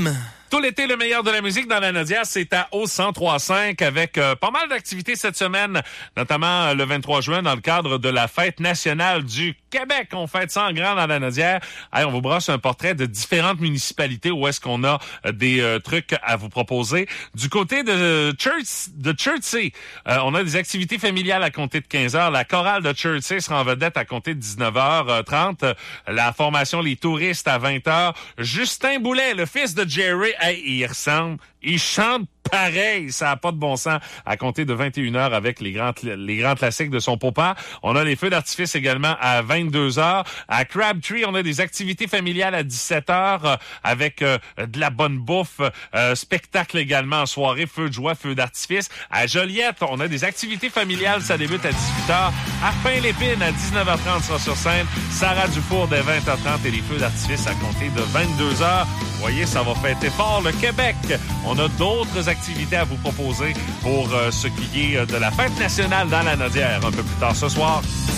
FM. Tout l'été, le meilleur de la musique dans la Naudière, c'est à O1035 avec pas mal d'activités cette semaine, notamment le 23 juin dans le cadre de la Fête nationale du Québec. On fête ça en grand dans la Naudière. Hey, on vous brosse un portrait de différentes municipalités où est-ce qu'on a des trucs à vous proposer. Du côté de Chertsey, on a des activités familiales à compter de 15h. La chorale de Chertsey sera en vedette à compter de 19h30. La formation Les Touristes à 20h. Justin Boulet, le fils de Jerry, hey, il ressemble. Il chante pareil, ça n'a pas de bon sens, à compter de 21h avec les grands classiques de son papa. On a les feux d'artifice également à 22h. À Crabtree, on a des activités familiales à 17h avec de la bonne bouffe, spectacle également en soirée, feux de joie, feux d'artifice. À Joliette, on a des activités familiales, ça débute à 18h. À Fin-Lépine, à 19h30 sera sur scène. Sarah Dufour dès 20h30 et les feux d'artifice à compter de 22h. Vous voyez, ça va fêter fort le Québec. On a d'autres activités à vous proposer pour ce qui est de la fête nationale dans la Naudière un peu plus tard ce soir.